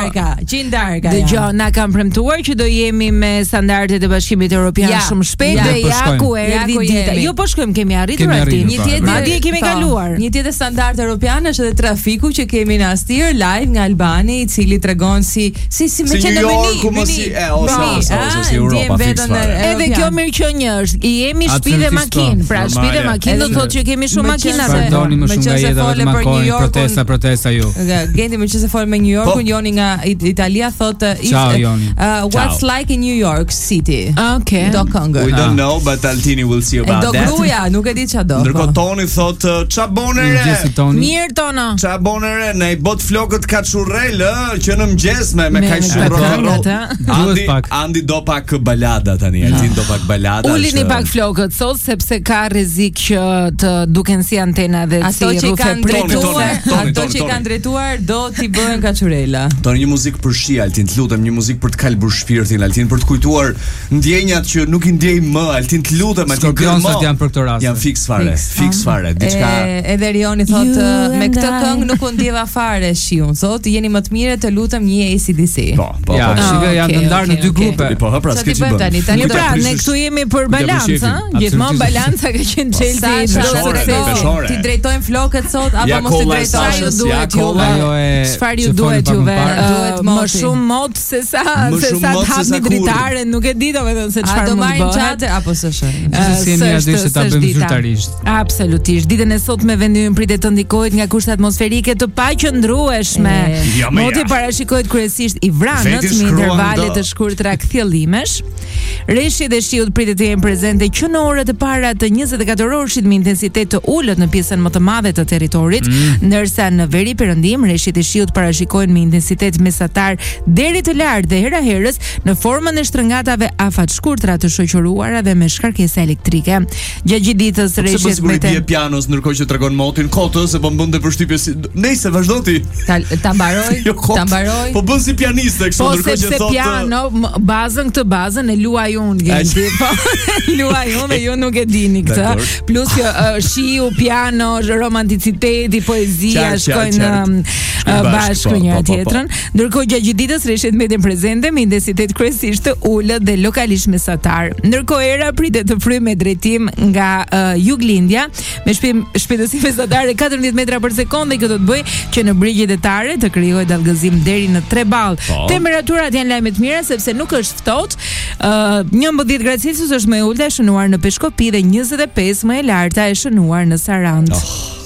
Qindarka. Dëgjoj, na kanë premtuar që do jemi me standardet e Bashkimit Evropian shumë shpejt dhe ja ku erdhi dita. Jo po shkojmë, kemi arritur aty. Madje kemi kaluar. Një tjetër standard evropian është edhe trafiku që kemi në Astir live nga Albani, i cili tregon si me qenë ose Europa fiksfare. Edhe kjo mirë që një është, i jemi shtëpi dhe makinë. Pra shtëpi dhe makinë do thotë që kemi shumë makina. Pardoni më shumë nga jeta vetëm makojnë protesta ju. Gendi më që se fol me New Yorkun, Joni nga Italia thotë what's like in New York City. Okay. Do këngë. We don't know, but Altini will see about that. Do gruaja, nuk e di ç'a do. Ndërkohë Toni thotë ç'a bonere. Mirë Tona. Ç'a bonere, ne I bot flokët kaçurrel, që në mëngjes me kaq shumë. Andi do pak balada tani, Altin do pak balada. Ulini pak flokët sot sepse ka rrezik që të duken si antena dhe si rrufe prituar. Ato që kanë drejtuar do t'i bëhen kaçurela. Toni, një muzikë për shi, Altin, të lutem, një muzikë për të kalbur shpirtin, Altin, për të kujtuar ndjenjat që nuk I ndjej më, Altin, të lutem, Altin. Skorpionsat janë për këtë rast. Janë fiks fare, diçka. Edhe Rioni thotë me këtë këngë nuk u ndjeva fare shiun. Thotë jeni më të mirë, të lutem një AC/DC. Po. Ja, shikoj janë të ndarë në dy grupe. Po, pra s'ke ç'i bën. Tani ne këtu jemi për balancë, ëh? Gjithmonë balanca ka qenë Chelsea. Ti drejtojmë flokët sot apo mos I drejtojmë? Çfarë ju duhet juve? Më shumë mod se sa të hapni dritare, nuk e di domethënë se çfarë mund të bëhet. A do marrim çatë apo s'është? Gjithsesi ta bëjmë zyrtarisht. Absolutisht. Ditën e sotme vendi ynë pritet të ndikohet nga kushte atmosferike të paqëndrueshme. Moti parashikohet kryesisht I vranët me intervale të shkurtra kthjellimesh. Reshjet dhe shiut pritet të jenë prezente që në orët e para të 24 orëshit me intensitet të ulët në pjesën më të madhe të territorit, ndërsa në veri perëndim reshjet e shiut parashikohen me intensitet mesatar deri të lartë dhe hera herës në formën e shtrëngatave afat shkurtra të shoqëruara dhe me shkarkesa elektrike. Gjatë gjithë ditës reshjet me bie pianos ndërkohë që tregon motin kotës se po bën të përshtypje. Nejse, vazhdo ti. Ta mbaroj. Po bën si pianiste kështu ndërkohë që thotë. Po piano, këtë bazën e luaj unë, Gendi. Po luaj unë, ju nuk e dini këtë. Plus që shiu, piano, romanticiteti, poezia shkojnë bashkë njëra tjetrën. Ndërkohë gjatë gjithë ditës reshjet mbeten prezente me intensitet kryesisht të ulët dhe lokalisht mesatar. Ndërkohë era pritet të fryjë me drejtim nga juglindja me shpejtësi mesatare 14 metra për sekondë, dhe kjo do të bëjë që në brigjet e tare të krijohet dallgëzim deri në 3 ballë. Temperaturat janë lajme të mira sepse nuk është ftohtë. 11 gradë Celsius është më e ulta e shënuar në Peshkopi dhe 25 më e larta e shënuar në Sarandë.